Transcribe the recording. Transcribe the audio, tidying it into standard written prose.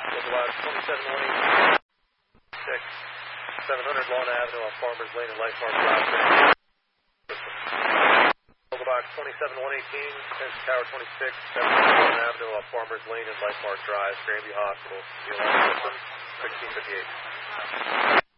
Local Box 27186, 700 Lawn Avenue off Farmers Lane and Light Farm Drive. Local Box 27118, Penn Tower 26, 700 Lawn Avenue off Farmers Lane and Light Farm Drive, Granby Hospital, the alarm system, 1658.